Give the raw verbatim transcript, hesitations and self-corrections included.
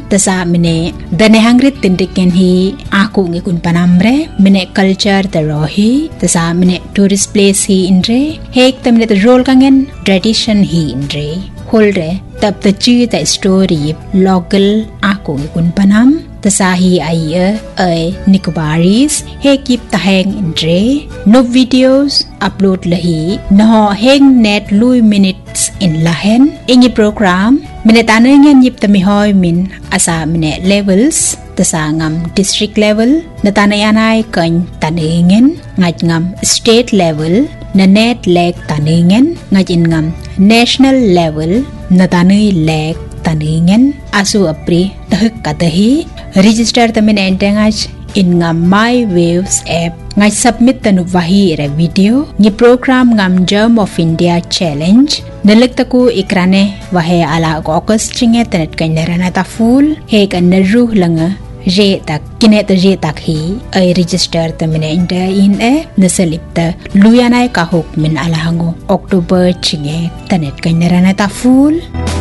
tasa mine dane hangrit tindiken hi aku ngikun panamre mine culture the rohi tasa mine tourist place hi inre hek tamine the role kangen tradition hi inre holre tab the chi the story local aku ngikun panam tasahi aiya ai nikobaris he kip taheng inre no videos upload lahi no heng net lui minutes in lahen ingi program minetane ngen yip tami hoy min asa mine levels tasangam district level natanayanay kan taningen ngaj ngam state level na net leg taningen ngajin ngam national level natanay leg taningen asu apri tahuk katahi register tamin entengaj in ngam my waves app ngai submit tanu wahi re video ni program ngam germ of india challenge nalek taku ikrane wahe ala august chinge tanet kanlerana ta full he kan naru langa je tak kine ta je tak hi ai register tamin enta in e nasalipta luyanai ka hok min ala hango october chinge tanet kanlerana ta full